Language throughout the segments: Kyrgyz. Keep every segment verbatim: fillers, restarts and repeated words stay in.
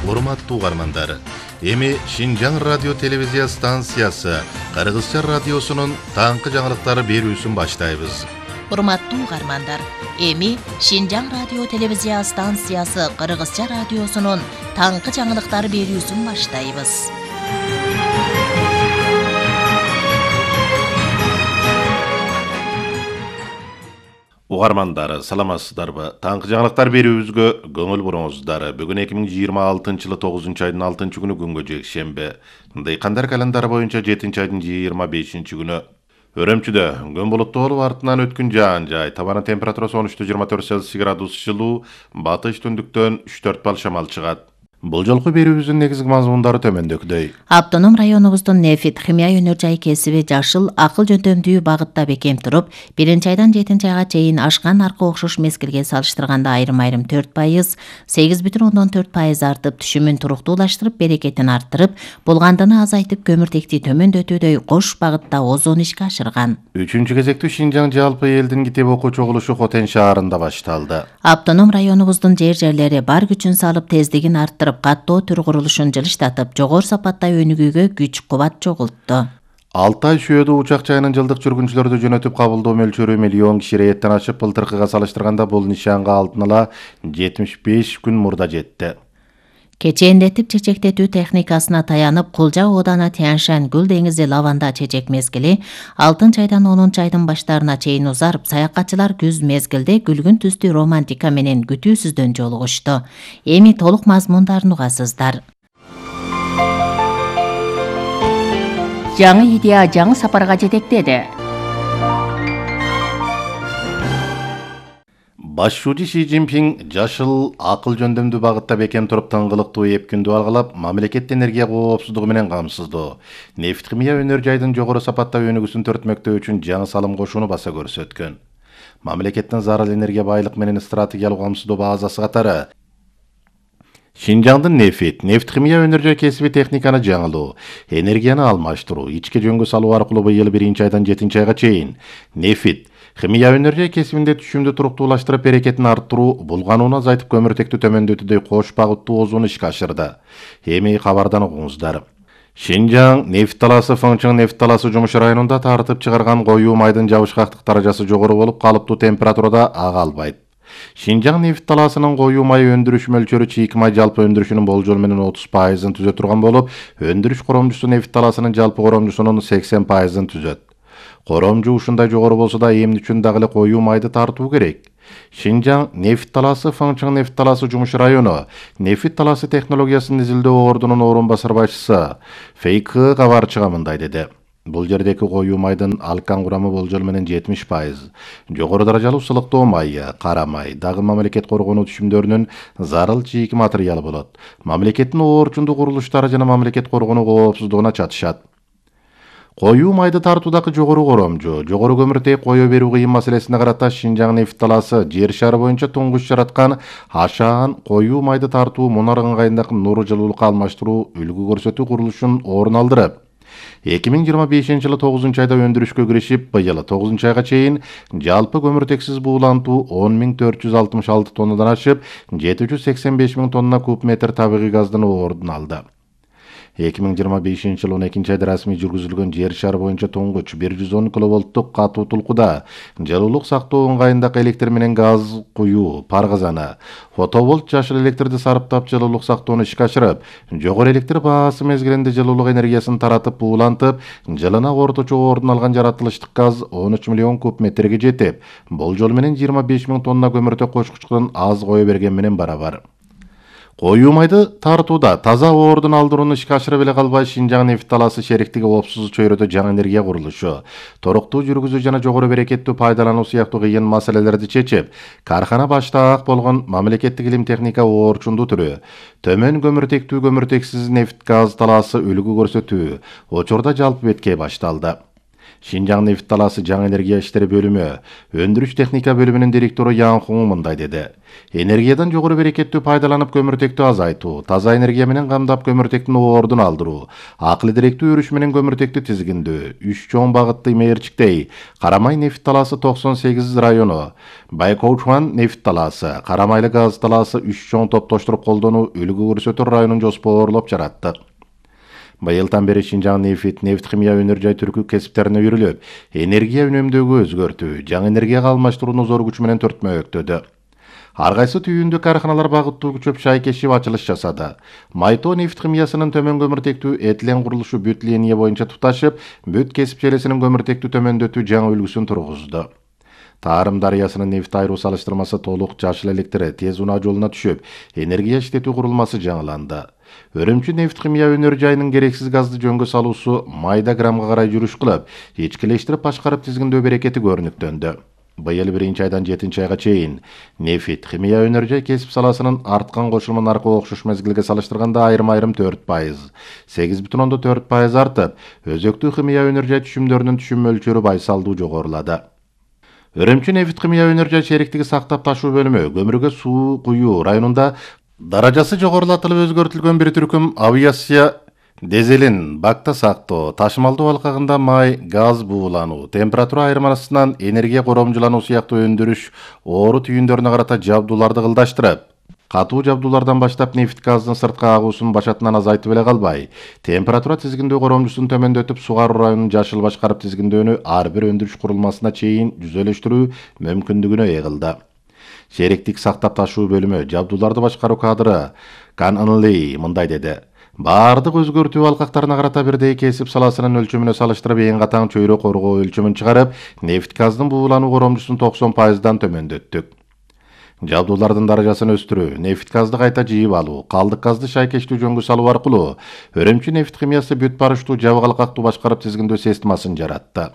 Урматтуу угармандар, эми Шинжаң радио телевизия станциясы Кыргызча радиосунун таңкы жаңылыктары берүүсүн баштайбыз. Урматтуу угармандар, эми Шинжаң радио телевизия станциясы Кыргызча радиосунун таңкы жаңылыктары берүүсүн баштайбыз. Угармандар, саламатсыздарбы? Таңкы жаңылыктар берүүбүзгө көңүл буруңуздар. Бүгүн эки миң жыйырма алтынчы жылы тогузунчу айдын алтынчы күнү күнгө жекшемби. Дыйкандар календары боюнча жетинчи айдын жыйырма бешинчи күнү. Өрөмчүдө күн булуттуу болуп артынан өткүн жаан жай. Табанын температурасы он үч жыйырма төрт Цельсий градус жылуу, батыш түндүктөн үч төрт балл шамал чыгат. Бул жолку берүүбүздүн негизги мазмундары төмөндөгүдөй. Автоном районубуздун нефит химия өнөр жай кесиби жашыл акыл жөндөмдүү багытта бекем туруп, биринчи айдан жетинчи айга чейин ашкан аркы окшош мезгилге салыштырганда айрым-айрым төрт пайыз, сегиз бүтүн ондон төрт пайыз артып, түшүмүн туруктуулаштырып, берекетин арттырып, булгандыгын азайтып, көмүртекти төмөндөтүүдөй кош багытта озон ишке ашырган. Үчүнчү кезектүү Шинжаң жалпы элдин китеп окуу чогулушу Хотен шаарында башталды. Автоном районубуздун жер-жерлери бар күчүн салып, тездигин арттырып, каттоо түр курулушун жылыштатып, жогору сапатта өнүгүүгө күч кубат чогултту. Алтай Шүйөдө учак жайынын жылдык жүргүнчүлөрдү жөнөтүп кабылдоо мөлчөрү миллион киши рейеттен ашып, былтыркыга салыштырганда бул нишанга алдын ала жетимиш беш күн мурда жетти. Кечээндетип чечектетүү техникасына таянып, Кулжа ооданы Тяньшань Гүл деңизи лаванда чечек мезгили алтынчы айдан онунчу айдын баштарына чейин узарып, саякатчылар күз мезгилде күлгүн түстүү романтика менен күтүүсүздөн жолугушту. Эми толук мазмундарын угасыздар. Жаңы идея жаңы сапарга жетектеди. Башчуучу Ши Цзиньпин жашыл акыл жөндөмдүү багытта бекем туруп, тыңгылыктуу эп күндү алгалап, мамлекет энергия коопсуздугу менен камсыздоо, нефт химия өнөр жайдын жогору сапатта өнүгүүсүн төртмөктөө үчүн жаңы салым кошууну баса көрсөткөн. Мамлекеттин зарыл энергия байлык менен стратегиялык камсыздоо базасы катары Шинжаңдын нефит, нефт химия өнөр жай кесиби техниканы жаңылоо, энергияны алмаштыруу, ичке жөнгө салуу аркылуу быйыл биринчи айдан жетинчи айга чейин нефит химия өнөр жай кесибинде түшүмдү туруктуулаштырып, берекетин арттыруу, булганууну азайтып, көмүртектү төмөндөтүүдөй кош багыттуу озон ишке ашырды. Эми кабардан угуңуздар. Шинжаң нефт талаасы Фыңчың нефт талаасы жумуш районунда тартып чыгарган коюу майдын жабышкактык даражасы жогору болуп, калыптуу температурада ага албайт. Шинжаң нефт талаасынын коюу май өндүрүш мөлчөрү чийки май жалпы өндүрүшүнүн болжол менен отуз пайызын түзө турган болуп, өндүрүш коромжусу нефт талаасынын жалпы коромжусунун сексен пайызын түзөт. Коромжу ушундай жогору болсо да, эмне үчүн дагы эле коюу майды тартуу керек? Шинжаң нефт талаасы Фыңчың нефт талаасы жумуш району нефт талаасы технологиясын изилдөө ордунун орун басар башчысы Фейк кабар чыга мындай деди. Бул жердеки коюу майдын алкан курамы болжол менен жетимиш пайыз. Жогору даражалуу сылыктоо майы, кара май, дагы мамлекет коргонуу түшүмдөрүнүн зарыл чийки материалы болот. Мамлекеттин оорчундуу курулуштары жана мамлекет коргонуу коопсуздугуна чатышат. Коюу майды тартуудагы жогору коромжу, жогору көмүртек кое берүү кыйын маселесине карата Шинжаң нефт талаасы жер шары боюнча туңгуч жараткан ашаан коюу майды тартуу мунар ыңгайындагы нур жылуулукка алмаштыруу үлгү көрсөтүү курулушун орун алдырып, эки миң жыйырма бешинчи жылы тогузунчу айда өндүрүшкө киришип, быйыл тогузунчу айга чейин жалпы көмүртексиз буулантуу он миң төрт жүз алтымыш алты тоннадан ашып, жети жүз сексен беш миң тонна куб метр табигый газдын ордун алды. эки миң жыйырма бешинчи жылы он экинчи айда расмий жүргүзүлгөн жер шары боюнча туңгуч бир жүз он киловолттук катуу тулкуда жылуулук сактоо ыңгайындагы электр менен газ куюу пар казаны фотоволт жашыл электрди сарыптап, жылуулук сактоону ишке ашырып, жогору электр баасы мезгилинде жылуулук энергиясын таратып, буулантып, жылына орточо ордун алган жаратылыштык газ он үч миллион куб метрге жетип, болжол менен жыйырма беш миң тонна көмүртек кошкучтан аз кое берген менен барабар. Коюу майды тартууда таза ордун алдырууну ишке ашырып эле калбай, Шинжаң нефт талаасы шериктиги коопсуз чөйрөдө жаңы энергия курулушу, торуктуу жүргүзүү жана жогору берекеттүү пайдалануу сыяктуу кыйын маселелерди чечип, кархана баштаак болгон мамлекеттик илим техника оорчундуу түрү, төмөн көмүртектүү көмүртексиз нефт газ талаасы үлгү көрсөтүү учурда жалпы бетке башталды. Шинжаң нефт талаасы жаңы энергия иштери бөлүмү өндүрүш техника бөлүмүнүн директору Ян Хуң мындай деди. Энергиядан жогору берекеттүү пайдаланып көмүртектү азайтуу, таза энергия менен камдап көмүртектин ордун алдыруу, акыл идиректүү өрүш менен көмүртекти тизгиндөө, үч чоң багытты мээрчиктей, Карамай нефт талаасы токсон сегиз району, Байкоучан нефт талаасы, Карамайлы газ талаасы үч чоң топтоштуруп колдонуу үлгү көрсөтөр районун жоспоорлоп жараттык. Быйылдан бери Шинжаң нефит, нефт химия өнөр жай түркү кесиптерине үйрүлүп, энергия үнөмдөөгө өзгөртүү, жаңы энергияга алмаштырууну зор күч менен төртмөктөдү. Ар кайсы түйүндө карханалар багыттуу күчөп шай кешип ачылыш жасады. Майто нефт химиясынын төмөн көмүртектүү этилен курулушу бүт линия боюнча туташып, бүт кесип желесинин көмүртектүү төмөндөтүү жаңы үлгүсүн тургузду. Тарым дарыясынын нефт айыруу салыштырмасы толук жашыл электри тез унаа жолуна түшүп, энергия иштетүү курулмасы жаңыланды. Өрөмчү нефт химия өнөр жайынын керексиз газды жөнгө салуусу майда граммга карай жүрүш кылып, ичкилештирип башкарып тизгиндөө берекети көрүнүктөндү. Быйыл биринчи айдан жетинчи айга чейин нефит, химия өнөр жай кесип саласынын арткан кошулма наркы окшош мезгилге салыштырганда айрым-айрым төрт пайыз, сегиз бүтүн ондон төрт пайыз артып, өзөктүү химия өнөр жай түшүмдөрүнүн түшүм мөлчөрү байсалдуу жогорулады. Өрөмчү нефт химия өнөр жай шериктиги сактап ташуу бөлүмү көмүргө суу куюу районунда даражасы жогорулатылып өзгөртүлгөн бир түркүм авиация дизелин бакта сактоо, ташымалдоо алкагында май, газ буулануу, температура айырмасынан энергия коромжулануу сыяктуу өндүрүш оору түйүндөрүнө карата жабдууларды кылдаштырып, катуу жабдуулардан баштап нефт газдын сырткы агуусун башатынан азайтып эле калбай, температура тизгиндөө коромжусун төмөндөтүп, сугаруу районун жашыл башкарып тизгиндөөнү ар бир өндүрүш курулмасына чейин жүзөлөштүрүү мүмкүндүгүнө ээ кылды. Шериктик сактап ташуу бөлүмү жабдууларды башкаруу кадры Кан Анли мындай деди. Баардык өзгөртүү алкактарына карата бирдей кесип саласынын өлчөмүнө салыштырып эң катаң чөйрө коргоо өлчөмүн чыгарып, нефт газдын буулануу коромжусун токсон пайыздан төмөндөттүк. Жабдуулардын даражасын өстүрүү, нефт газды кайта жыйып алуу, калдык газды шайкештүү жөнгө салуу аркылуу өрөмчү нефт химиясы бүт барыштуу жабык алкактуу башкарып тизгиндөө системасын жаратты.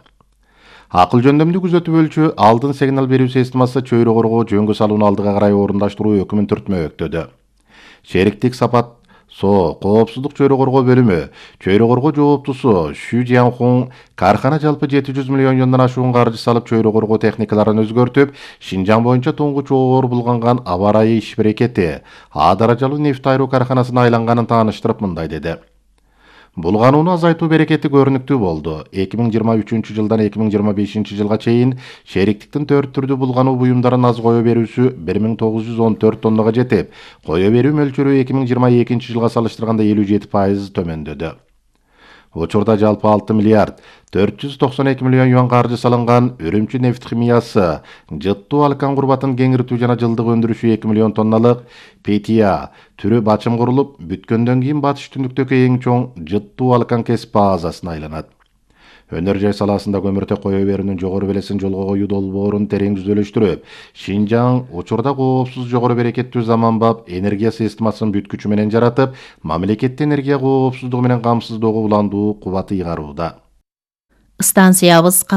Акыл жөндөмдүү күзөтүү өлчөө алдын сигнал берүү системасы чөйрө коргоо жөнгө салууну алдыга карай орундаштыруу өкүмүн түртмөктөдү. Шериктик сапат со коопсуздук чөйрө коргоо бөлүмү чөйрө коргоо жооптусу Шү Жианхун кархана жалпы жети жүз миллион юандан ашуун каржы салып чөйрө коргоо техникаларын өзгөртүп, Шинжаң боюнча туңгуч оор булганган аба ырайы иш берекети А даражалуу нефт айыруу карханасына айланганын тааныштырып мындай деди. Булганууну азайтуу берекети көрүнүктүү болду. эки миң жыйырма үчүнчү жылдан эки миң жыйырма бешинчи жылга чейин шериктиктин төрт түрдүү булгануу буюмдарын аз кое берүүсү бир миң тогуз жүз он төрт тоннага жетип, кое берүү мөлчөрү эки миң жыйырма экинчи жылга салыштырганда элүү жети пайыз төмөндөдү. Учурда жалпы алты миллиард төрт жүз токсон эки миллион юан каржы салынган өрөмчү нефт химиясы жыттуу алкан курбатын кеңиртүү жана жылдык өндүрүшү эки миллион тонналык Пи Ти А түрү бачым курулуп, бүткөндөн кийин батыш түндүктөгү эң чоң жыттуу алкан кесип базасына айланат. Өнөр жай саласында көмүртек кое берүүнүн жогору белесин жолго коюу долбоорун терең түзөлүштүрүп, Шинжаң учурда коопсуз жогору берекеттүү заманбап энергия системасын бүт күчү менен жаратып, мамлекетти энергия коопсуздугу менен камсыздоого уландуу кубаты ыйгарууда. Станциябыз